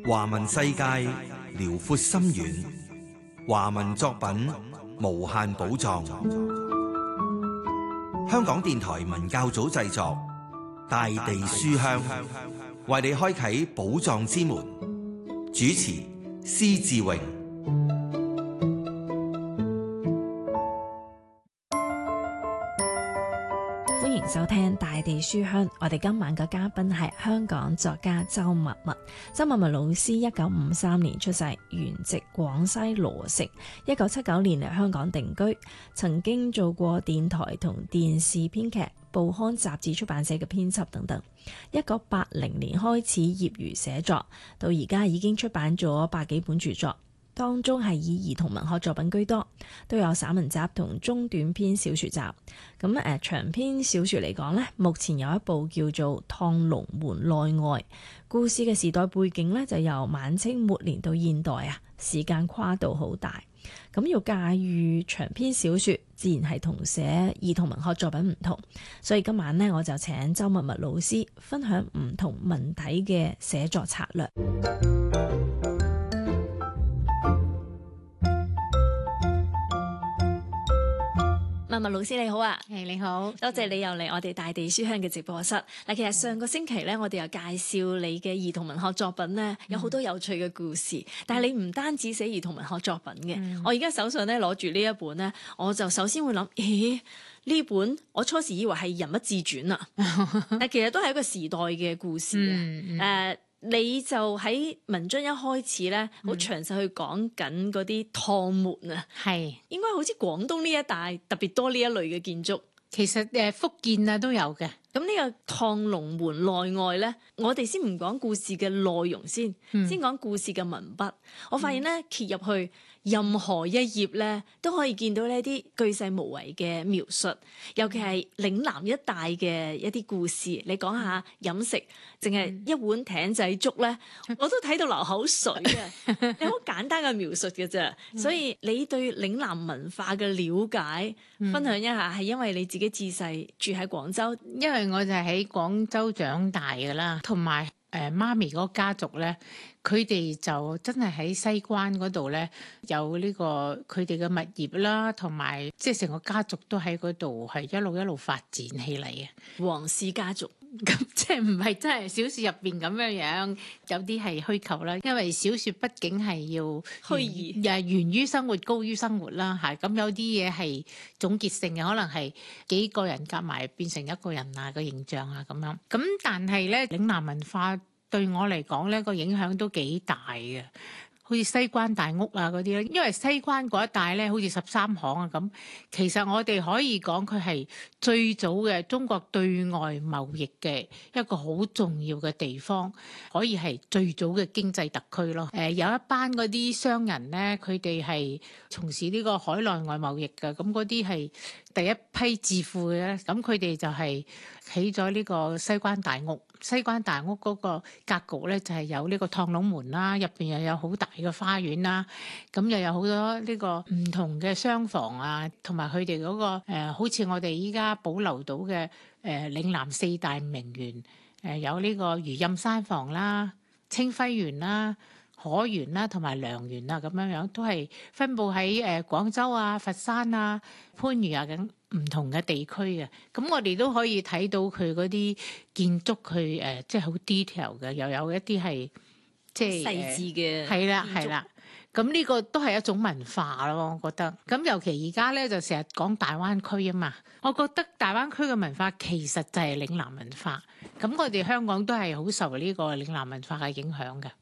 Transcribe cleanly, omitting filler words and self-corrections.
華文世界遼闊深遠，華文作品無限寶藏。香港電台文教組製作，大地書香，為你開啟寶藏之門。主持施志榮。 歡迎收聽大地書香，我哋今晚嘅嘉賓係香港作家周默默。周默默老師1953年出世，原籍廣西羅城，1979年嚟香港定居，曾經做過電台同電視編劇、報刊雜誌出版社嘅編輯等等。1980年開始業餘寫作，到而家已經出版咗百幾本著作，當中係以兒童文學作品居多，都有散文集同中短篇小說集。咁長篇小說嚟講呢，目前有一部叫做《趟龍門內外》，故事嘅時代背景呢，就由晚清末年到現代啊，時間跨度好大。咁要駕馭長篇小說，自然係同寫兒童文學作品唔同。所以今晚呢，我就請周默默老師分享唔同文體嘅寫作策略。默默老師你好啊。 你好， 多謝你又嚟我哋大地書香嘅直播室。嗱，其實上個星期咧，我哋又介紹你嘅兒童文學作品咧，有好多有趣嘅故事。但係你唔單止寫兒童文學作品嘅，我而家手上咧攞住呢一本咧，我就首先會諗，咦，呢本我初時以為係人物自傳啊，但其實都係一個時代嘅故事啊。你就喺文章一開始咧，好詳細去講緊嗰啲趟門啊， 係應該好似廣東呢一帶特別多呢一類嘅建築。 其實福建啊都有嘅。 咁呢個趟龍門內外咧，我哋先唔講故事嘅內容先，先講故事嘅文筆。我發現咧，揭入去任何一頁咧，都可以見到呢啲巨細無遺嘅描述，尤其係嶺南一帶嘅一啲故事。你講下飲食，淨係一碗艇仔粥咧，我都睇到流口水啊！你好簡單嘅描述嘅啫，所以你對嶺南文化嘅了解，分享一下，係因為你自己自細住喺廣州， 因為我就喺廣州長大㗎啦，同埋媽咪嗰個家族咧，佢哋就真係喺西關嗰度咧有呢個佢哋嘅物業啦，同埋即係成個家族都喺嗰度係一路發展起嚟嘅黃氏家族。 咁即係唔係真係小說入邊咁樣，有啲係虛構啦。因為小說畢竟係要虛擬， 源於生活高於生活啦，係咁有啲嘢係總結性嘅，可能係幾個人夾埋變成一個人啊個形象啊咁樣。咁但係咧，嶺南文化對我嚟講咧個影響都幾大嘅。好似西關大屋啊嗰啲咧，因為西關嗰一帶咧，好似13行啊咁，其實我哋可以講佢係最早嘅中國對外貿易嘅一個好重要嘅地方，可以係最早嘅經濟特區咯。有一班嗰啲商人咧，佢哋係從事呢個海內外貿易嘅，咁嗰啲係第一批致富嘅咧，咁佢哋就係起咗呢個西關大屋。西關大屋嗰個格局咧，就係有呢個趟龍門啦，入邊又有好大嘅花園啦，咁又有好多呢個唔同嘅商房啊，同埋佢哋嗰個好似我哋依家保留到嘅嶺南四大名園，有呢個餘蔭山房啦、清暉園啦、可園啦同埋良園啊，咁樣都係分佈喺廣州啊、佛山啊、番禺啊咁唔同嘅地區嘅。咁我哋都可以睇到佢嗰啲建築，佢即係好 detail 嘅，又有一啲係即係細緻嘅。 係啦。咁呢個都係一種文化咯，我覺得。咁尤其而家咧就成日講大灣區啊嘛，我覺得大灣區嘅文化其實就係嶺南文化。咁我哋香港都係好受呢個嶺南文化嘅影響嘅。